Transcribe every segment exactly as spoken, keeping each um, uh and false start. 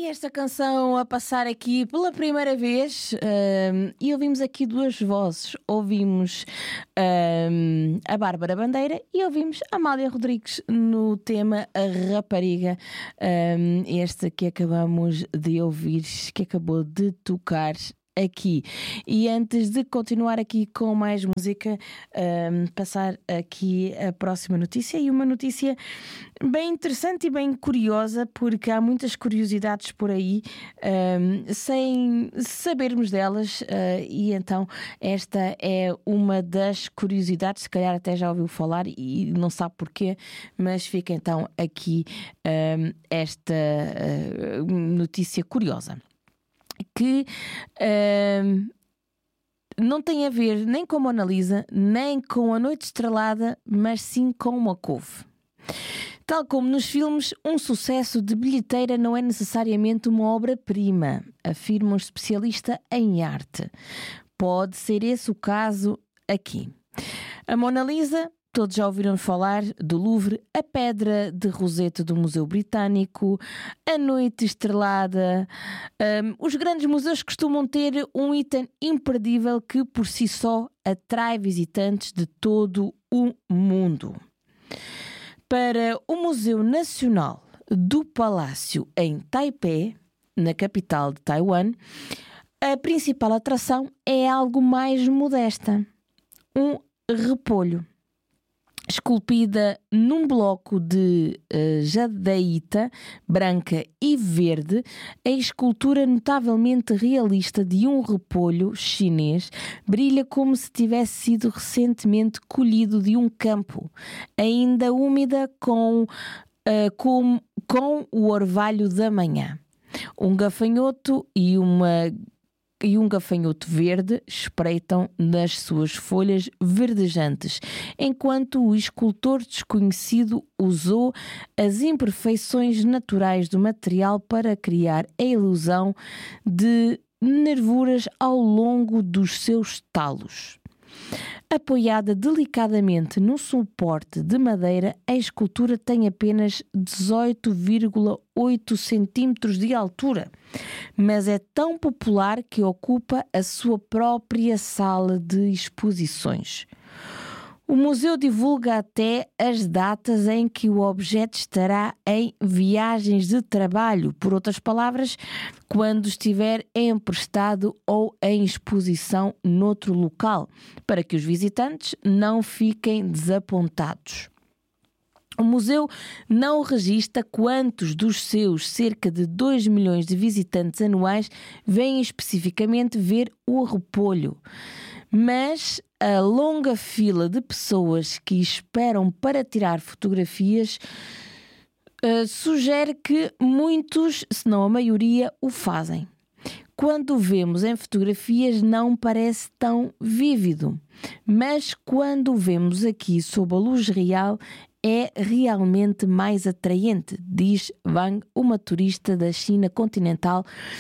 E esta canção a passar aqui pela primeira vez, um, e ouvimos aqui duas vozes. Ouvimos um, a Bárbara Bandeira e ouvimos a Amália Rodrigues no tema A Rapariga, um, este que acabamos de ouvir, que acabou de tocar aqui. E antes de continuar aqui com mais música, um, passar aqui a próxima notícia, e uma notícia bem interessante e bem curiosa, porque há muitas curiosidades por aí um, sem sabermos delas, uh, e então esta é uma das curiosidades, se calhar até já ouviu falar e não sabe porquê, mas fica então aqui um, esta uh, notícia curiosa, que uh, não tem a ver nem com a Mona Lisa, nem com a Noite Estrelada, mas sim com uma couve. Tal como nos filmes, um sucesso de bilheteira não é necessariamente uma obra-prima, afirma um especialista em arte. Pode ser esse o caso aqui. A Mona Lisa, todos já ouviram falar do Louvre, a Pedra de Roseta do Museu Britânico, a Noite Estrelada. Um, os grandes museus costumam ter um item imperdível que por si só atrai visitantes de todo o mundo. Para o Museu Nacional do Palácio em Taipei, na capital de Taiwan, a principal atração é algo mais modesta: um repolho. Esculpida num bloco de uh, jadeíta branca e verde, a escultura notavelmente realista de um repolho chinês brilha como se tivesse sido recentemente colhido de um campo, ainda úmida com, uh, com, com o orvalho da manhã. Um gafanhoto e uma e um gafanhoto verde espreitam nas suas folhas verdejantes, enquanto o escultor desconhecido usou as imperfeições naturais do material para criar a ilusão de nervuras ao longo dos seus talos. Apoiada delicadamente num suporte de madeira, a escultura tem apenas dezoito vírgula oito centímetros de altura, mas é tão popular que ocupa a sua própria sala de exposições. O museu divulga até as datas em que o objeto estará em viagens de trabalho, por outras palavras, quando estiver emprestado ou em exposição noutro local, para que os visitantes não fiquem desapontados. O museu não registra quantos dos seus cerca de dois milhões de visitantes anuais vêm especificamente ver o repolho, mas a longa fila de pessoas que esperam para tirar fotografias uh, sugere que muitos, se não a maioria, o fazem. Quando o vemos em fotografias não parece tão vívido, mas quando o vemos aqui sob a luz real é realmente mais atraente, diz Wang, uma turista da China continental,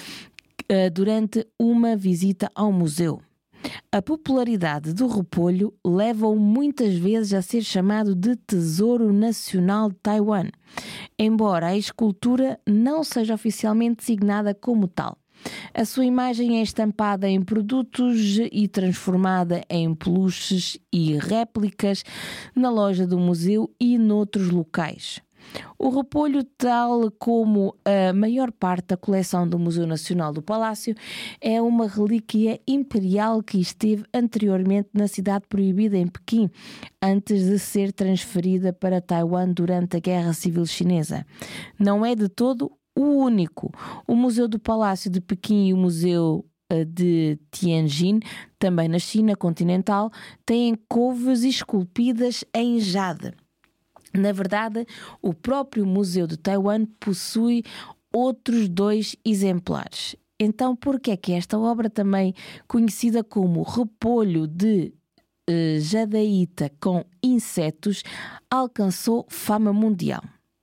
uh, durante uma visita ao museu. A popularidade do repolho leva-o muitas vezes a ser chamado de Tesouro Nacional de Taiwan, embora a escultura não seja oficialmente designada como tal. A sua imagem é estampada em produtos e transformada em peluches e réplicas na loja do museu e noutros locais. O repolho, tal como a maior parte da coleção do Museu Nacional do Palácio, é uma relíquia imperial que esteve anteriormente na cidade proibida em Pequim, antes de ser transferida para Taiwan durante a Guerra Civil Chinesa. Não é de todo o único. O Museu do Palácio de Pequim e o Museu de Tianjin, também na China continental, têm couves esculpidas em jade. Na verdade, o próprio Museu de Taiwan possui outros dois exemplares. Então, por que é que esta obra, também conhecida como repolho de eh, jadeíta com insetos, alcançou fama mundial?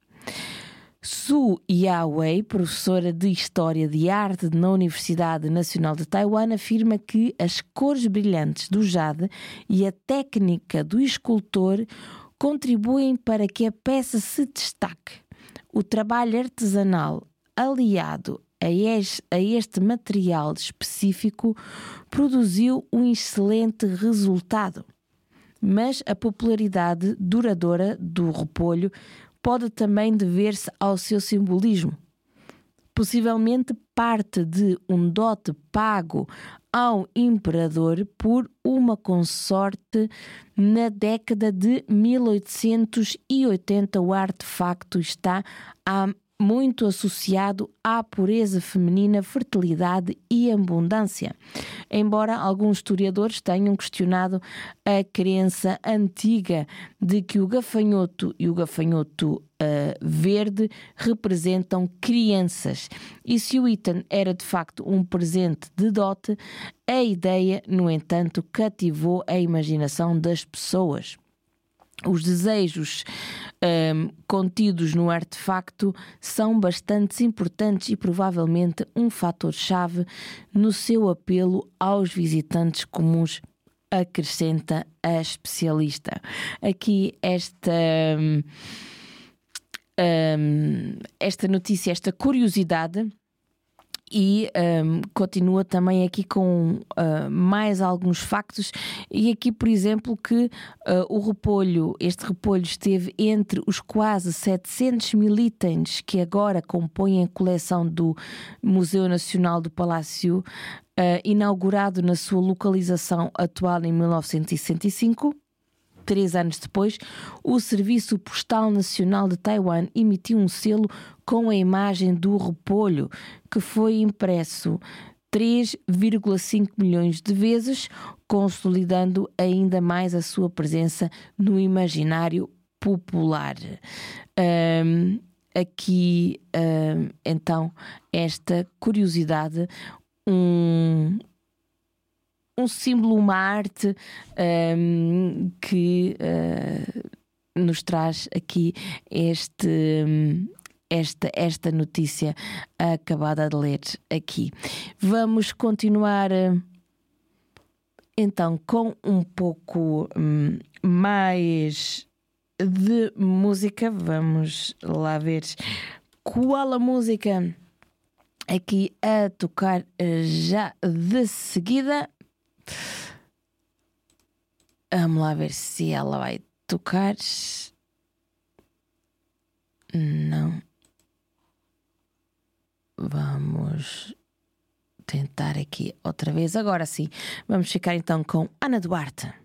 Su Yawei, professora de História de Arte na Universidade Nacional de Taiwan, afirma que as cores brilhantes do jade e a técnica do escultor contribuem para que a peça se destaque. O trabalho artesanal aliado a este, a este material específico produziu um excelente resultado. Mas a popularidade duradoura do repolho pode também dever-se ao seu simbolismo. Possivelmente parte de um dote pago ao imperador por uma consorte na década de mil oitocentos e oitenta. O artefacto está há muito associado à pureza feminina, fertilidade e abundância. Embora alguns historiadores tenham questionado a crença antiga de que o gafanhoto e o gafanhoto uh, verde representam crianças, e se o item era de facto um presente de dote, a ideia, no entanto, cativou a imaginação das pessoas. Os desejos um, contidos no artefacto são bastante importantes e provavelmente um fator-chave no seu apelo aos visitantes comuns, acrescenta a especialista. Aqui esta, um, um, esta notícia, esta curiosidade. E um, continua também aqui com uh, mais alguns factos, e aqui, por exemplo, que uh, o repolho, este repolho esteve entre os quase setecentos mil itens que agora compõem a coleção do Museu Nacional do Palácio, uh, inaugurado na sua localização atual em mil novecentos e sessenta e cinco. Três anos depois, o Serviço Postal Nacional de Taiwan emitiu um selo com a imagem do repolho, que foi impresso três vírgula cinco milhões de vezes, consolidando ainda mais a sua presença no imaginário popular. Um, aqui, um, então, esta curiosidade, um... um símbolo, uma arte um, que uh, nos traz aqui este, um, esta, esta notícia acabada de ler aqui. Vamos continuar uh, então com um pouco um, mais de música. Vamos lá ver qual a música aqui a tocar uh, já de seguida. Vamos lá ver se ela vai tocar. Não. Vamos tentar aqui outra vez. Agora sim. Vamos ficar então com Ana Duarte.